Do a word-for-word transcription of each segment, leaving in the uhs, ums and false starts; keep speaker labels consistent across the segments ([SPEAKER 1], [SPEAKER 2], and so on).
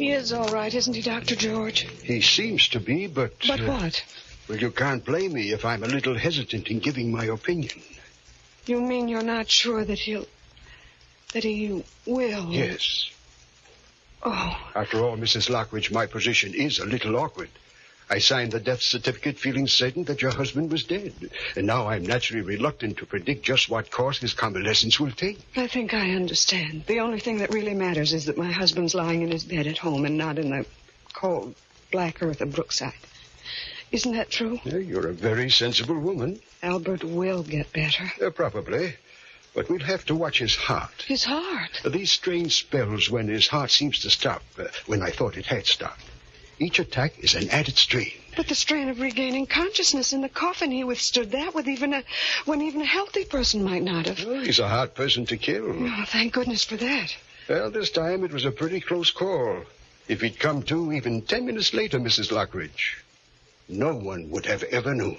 [SPEAKER 1] He is all right, isn't he, Doctor George?
[SPEAKER 2] He seems to be, but...
[SPEAKER 1] But
[SPEAKER 2] uh,
[SPEAKER 1] what?
[SPEAKER 2] Well, you can't blame me if I'm a little hesitant in giving my opinion.
[SPEAKER 1] You mean you're not sure that he'll... that he will?
[SPEAKER 2] Yes.
[SPEAKER 1] Oh.
[SPEAKER 2] After all, Missus Lockridge, my position is a little awkward. I signed the death certificate feeling certain that your husband was dead. And now I'm naturally reluctant to predict just what course his convalescence will take.
[SPEAKER 1] I think I understand. The only thing that really matters is that my husband's lying in his bed at home and not in the cold, black earth of Brookside. Isn't that true?
[SPEAKER 2] Yeah, you're a very sensible woman.
[SPEAKER 1] Albert will get better.
[SPEAKER 2] Uh, probably. But we'll have to watch his heart.
[SPEAKER 1] His heart?
[SPEAKER 2] Uh, these strange spells when his heart seems to stop, uh, when I thought it had stopped. Each attack is an added strain.
[SPEAKER 1] But the strain of regaining consciousness in the coffin, he withstood that with even a, when even a healthy person might not have.
[SPEAKER 2] Well, he's a hard person to kill.
[SPEAKER 1] Oh, thank goodness for that.
[SPEAKER 2] Well, this time it was a pretty close call. If he'd come to even ten minutes later, Missus Lockridge, no one would have ever known.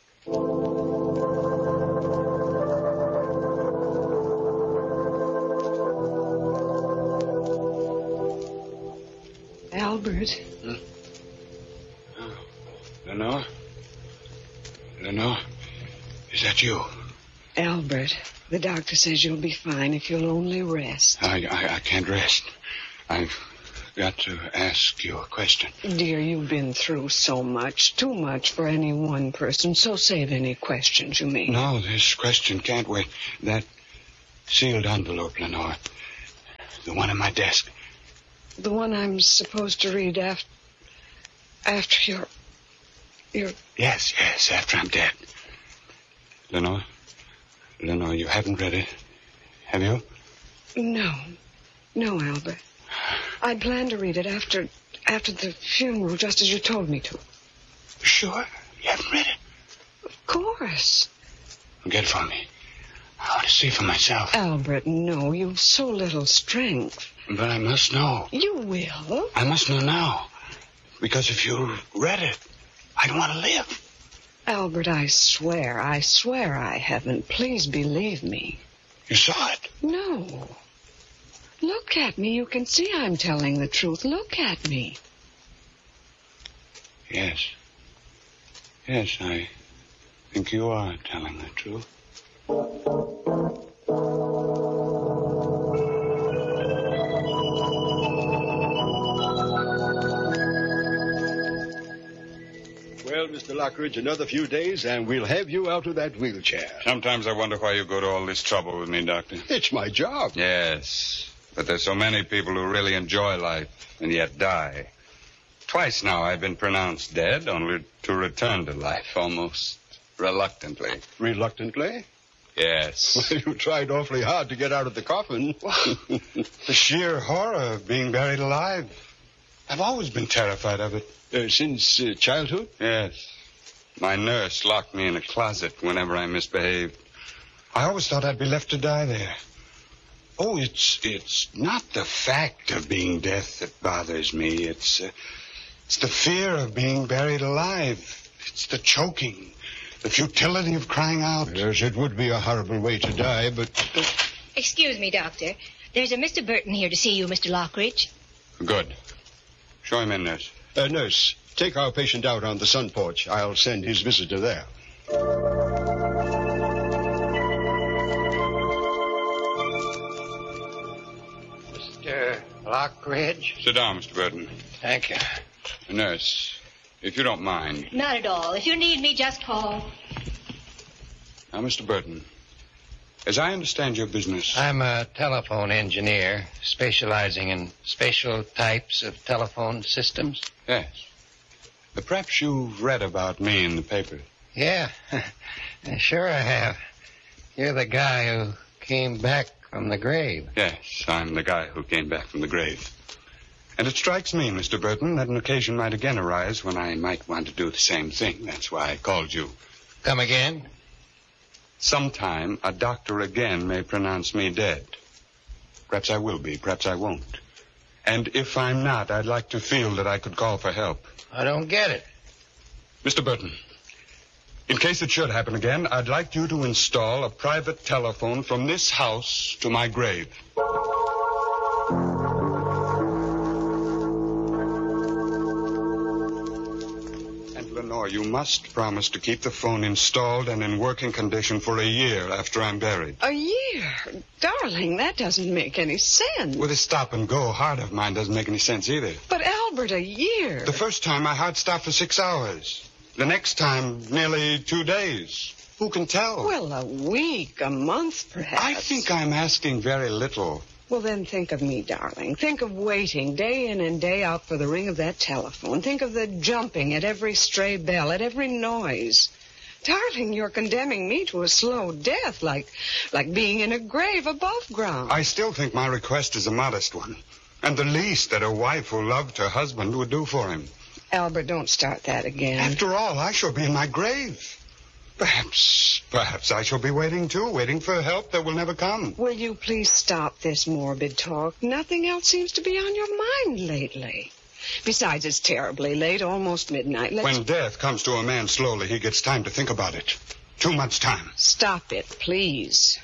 [SPEAKER 1] Albert.
[SPEAKER 2] Huh? Oh. Lenore? Lenore? Is that you?
[SPEAKER 1] Albert, the doctor says you'll be fine if you'll only rest.
[SPEAKER 2] I, I, I can't rest. I've got to ask you a question.
[SPEAKER 1] Dear, you've been through so much, too much for any one person, so save any questions you may.
[SPEAKER 2] No, this question can't wait. That sealed envelope, Lenore. The one on my desk.
[SPEAKER 1] The one I'm supposed to read after... after your... your...
[SPEAKER 2] Yes, yes, after I'm dead. Lenore? Lenore, you haven't read it, have you?
[SPEAKER 1] No. No, Albert. I plan to read it after... after the funeral, just as you told me to.
[SPEAKER 2] Sure? You haven't read it?
[SPEAKER 1] Of course.
[SPEAKER 2] Get it for me. I want to see for myself.
[SPEAKER 1] Albert, no, you've so little strength.
[SPEAKER 2] But I must know.
[SPEAKER 1] You will.
[SPEAKER 2] I must know now. Because if you read it, I don't want to live.
[SPEAKER 1] Albert, I swear, I swear I haven't. Please believe me.
[SPEAKER 2] You saw it?
[SPEAKER 1] No. Look at me. You can see I'm telling the truth. Look at me.
[SPEAKER 2] Yes. Yes, I think you are telling the truth. Well, Mister Lockridge, another few days, and we'll have you out of that wheelchair.
[SPEAKER 3] Sometimes I wonder why you go to all this trouble with me, Doctor.
[SPEAKER 2] It's my job.
[SPEAKER 3] Yes, but there's so many people who really enjoy life and yet die. Twice now I've been pronounced dead, only to return to life, almost reluctantly.
[SPEAKER 2] Reluctantly?
[SPEAKER 3] Yes.
[SPEAKER 2] Well, you tried awfully hard to get out of the coffin.
[SPEAKER 3] The sheer horror of being buried alive. I've always been terrified of it.
[SPEAKER 2] Uh, since uh, childhood?
[SPEAKER 3] Yes. My nurse locked me in a closet whenever I misbehaved. I always thought I'd be left to die there. Oh, it's it's not the fact of being death that bothers me. It's uh, it's the fear of being buried alive. It's the choking, the futility of crying out.
[SPEAKER 2] Yes, it would be a horrible way to die, but... Uh...
[SPEAKER 4] Excuse me, Doctor. There's a Mister Burton here to see you, Mister Lockridge.
[SPEAKER 3] Good. Show him in, nurse.
[SPEAKER 2] Uh, nurse, take our patient out on the sun porch. I'll send his visitor there.
[SPEAKER 5] Mister Lockridge?
[SPEAKER 3] Sit down, Mister Burton.
[SPEAKER 5] Thank you.
[SPEAKER 3] Nurse, if you don't mind.
[SPEAKER 4] Not at all. If you need me, just call.
[SPEAKER 3] Now, Mister Burton, as I understand your business...
[SPEAKER 5] I'm a telephone engineer specializing in special types of telephone systems.
[SPEAKER 3] Yes. Uh, perhaps you've read about me in the paper.
[SPEAKER 5] Yeah, sure I have. You're the guy who came back from the grave.
[SPEAKER 3] Yes, I'm the guy who came back from the grave. And it strikes me, Mister Burton, that an occasion might again arise when I might want to do the same thing. That's why I called you.
[SPEAKER 5] Come again?
[SPEAKER 3] Sometime a doctor again may pronounce me dead. Perhaps I will be, perhaps I won't. And if I'm not, I'd like to feel that I could call for help.
[SPEAKER 5] I don't get it.
[SPEAKER 3] Mister Burton, in case it should happen again, I'd like you to install a private telephone from this house to my grave. Lenore, you must promise to keep the phone installed and in working condition for a year after I'm buried.
[SPEAKER 1] A year? Darling, that doesn't make any sense.
[SPEAKER 3] With a stop-and-go heart of mine doesn't make any sense either.
[SPEAKER 1] But, Albert, a year?
[SPEAKER 3] The first time, my heart stopped for six hours. The next time, nearly two days. Who can tell?
[SPEAKER 1] Well, a week, a month, perhaps.
[SPEAKER 3] I think I'm asking very little.
[SPEAKER 1] Well, then think of me, darling. Think of waiting day in and day out for the ring of that telephone. Think of the jumping at every stray bell, at every noise. Darling, you're condemning me to a slow death, like like being in a grave above ground.
[SPEAKER 3] I still think my request is a modest one, and the least that a wife who loved her husband would do for him.
[SPEAKER 1] Albert, don't start that again.
[SPEAKER 3] After all, I shall be in my grave. Perhaps, perhaps I shall be waiting, too, waiting for help that will never come.
[SPEAKER 1] Will you please stop this morbid talk? Nothing else seems to be on your mind lately. Besides, it's terribly late, almost midnight. Let's...
[SPEAKER 3] When death comes to a man slowly, he gets time to think about it. Too much time.
[SPEAKER 1] Stop it, please.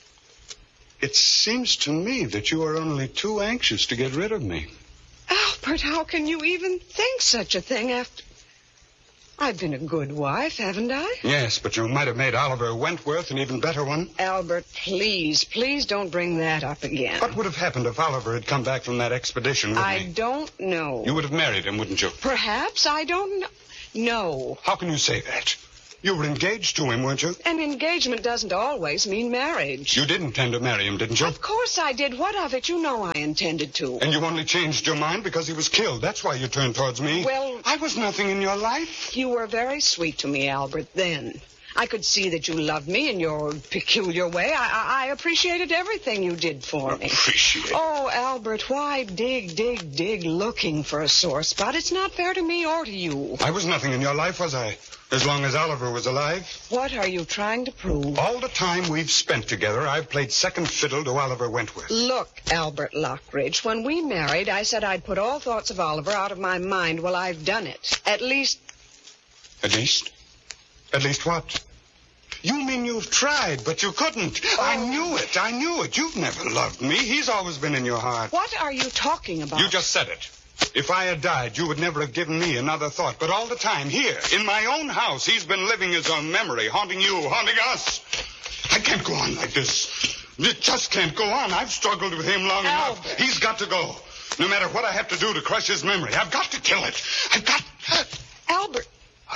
[SPEAKER 3] It seems to me that you are only too anxious to get rid of me.
[SPEAKER 1] Albert, how can you even think such a thing after... I've been a good wife, haven't I?
[SPEAKER 3] Yes, but you might have made Oliver Wentworth an even better one.
[SPEAKER 1] Albert, please, please don't bring that up again.
[SPEAKER 3] What would have happened if Oliver had come back from that expedition with
[SPEAKER 1] I
[SPEAKER 3] me?
[SPEAKER 1] don't know.
[SPEAKER 3] You would have married him, wouldn't you?
[SPEAKER 1] Perhaps, I don't know. No.
[SPEAKER 3] How can you say that? You were engaged to him, weren't you?
[SPEAKER 1] An engagement doesn't always mean marriage.
[SPEAKER 3] You did intend to marry him, didn't you?
[SPEAKER 1] Of course I did. What of it? You know I intended to.
[SPEAKER 3] And you only changed your mind because he was killed. That's why you turned towards me.
[SPEAKER 1] Well...
[SPEAKER 3] I was nothing in your life.
[SPEAKER 1] You were very sweet to me, Albert, then. I could see that you loved me in your peculiar way. I, I, I appreciated everything you did for me.
[SPEAKER 3] Appreciate?
[SPEAKER 1] Oh, Albert, why dig, dig, dig looking for a sore spot? It's not fair to me or to you.
[SPEAKER 3] I was nothing in your life, was I? As long as Oliver was alive.
[SPEAKER 1] What are you trying to prove?
[SPEAKER 3] All the time we've spent together, I've played second fiddle to Oliver Wentworth.
[SPEAKER 1] Look, Albert Lockridge, when we married, I said I'd put all thoughts of Oliver out of my mind. Well, I've done it. At least...
[SPEAKER 3] At least? At least what? You mean you've tried, but you couldn't. Oh. I knew it. I knew it. You've never loved me. He's always been in your heart.
[SPEAKER 1] What are you talking about?
[SPEAKER 3] You just said it. If I had died, you would never have given me another thought. But all the time, here, in my own house, he's been living his own memory, haunting you, haunting us. I can't go on like this. It just can't go on. I've struggled with him long
[SPEAKER 1] Albert.
[SPEAKER 3] enough. He's got to go. No matter what I have to do to crush his memory, I've got to kill it. I've got...
[SPEAKER 1] Albert.
[SPEAKER 3] Uh,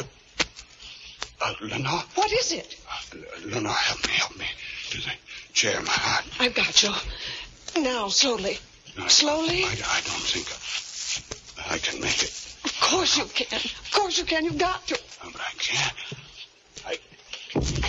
[SPEAKER 3] uh, Lenore?
[SPEAKER 1] What is it?
[SPEAKER 3] Uh, Lenore, help me, help me. To the chair, my heart.
[SPEAKER 1] I've got you. Now, slowly.
[SPEAKER 3] No,
[SPEAKER 1] Slowly?
[SPEAKER 3] I, I don't think I can make it.
[SPEAKER 1] Of course you can. Of course you can. You've got to.
[SPEAKER 3] Oh, but I